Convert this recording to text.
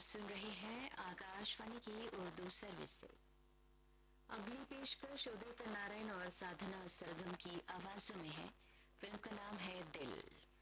सुन रहे हैं आकाशवाणी की उर्दू सर्विस से। अगली पेशकश उदित नारायण और साधना सरगम की आवाजों में है। फिल्म का नाम है दिल।